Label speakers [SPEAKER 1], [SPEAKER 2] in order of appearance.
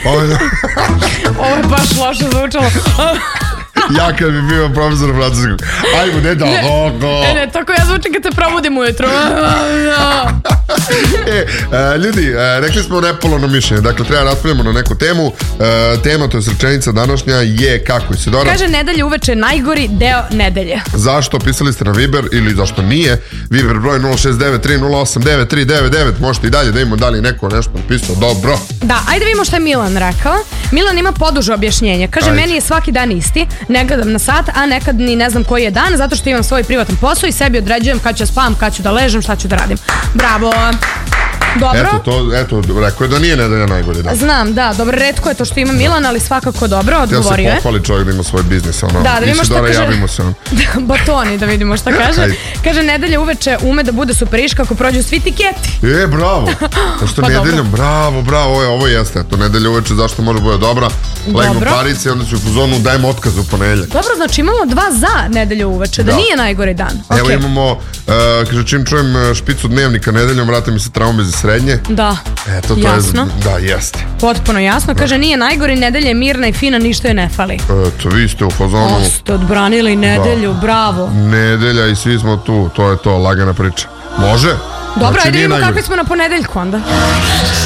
[SPEAKER 1] Ovo je baš loše zvučalo.
[SPEAKER 2] Ja kad bi bio profesor francuskog. Ajmo, ne da.
[SPEAKER 1] Ne, tako ja zvučim kad se probudim ujutro.
[SPEAKER 2] Ljudi, rekli smo nepolovno mišljenje. Dakle, treba raspravljamo na neku temu. Tema, to je rečenica današnja, je kako, Isidora?
[SPEAKER 1] Kaže, nedelje uveče najgori deo nedelje.
[SPEAKER 2] Zašto? Pisali ste na Viber ili zašto nije? Viber broj 069308939. Možete i dalje da imamo da li neko nešto napisao. Dobro.
[SPEAKER 1] Da, ajde vidimo šta je Milan rekao. Milan ima poduže objašnjenje. Kaže, meni je svaki dan isti. Ne gledam na sat, a nekad ni ne znam koji je dan, zato što imam svoj privatan posao i sebi određujem kad ću spavam, kad ću da ležem, šta ću da radim. Bravo. Dobro.
[SPEAKER 2] Eto, rekao je da nije nedelja najgori dan.
[SPEAKER 1] Znam, da, dobro, retko je to što ima Milan, ali svakako dobro, odgovorio je.
[SPEAKER 2] Ja se pohvali čovjek da ima svoj biznis,
[SPEAKER 1] da vidimo šta kaže.
[SPEAKER 2] Javimo se on.
[SPEAKER 1] Batoni, da vidimo šta kaže. Kaže, nedelja uveče ume da bude superiška ako prođu svi tiketi.
[SPEAKER 2] Bravo. Zašto nedeljom, bravo, ovo jeste. Eto, nedelja uveče, zašto može bude dobra? Legnu parice, onda ću u zonu dajemo otkaz u ponedjeljak. Dobro,
[SPEAKER 1] znači imamo 2 za nedelju uveče, da nije najgori dan.
[SPEAKER 2] Evo imamo, kaže, čim čujem špicu dnevnika nedeljom, vrate mi se traume za srednje.
[SPEAKER 1] Da,
[SPEAKER 2] eto,
[SPEAKER 1] jasno.
[SPEAKER 2] Da, jeste.
[SPEAKER 1] Potpuno jasno. Kaže, nije najgori, nedelja je mirna i fina, ništa je ne fali.
[SPEAKER 2] Eto, vi ste u fazonu.
[SPEAKER 1] Ste odbranili nedelju, bravo.
[SPEAKER 2] Nedelja i svi smo tu, to je to, lagana priča. Može?
[SPEAKER 1] Dobro, ajde vidimo kakvi smo na ponedeljku onda.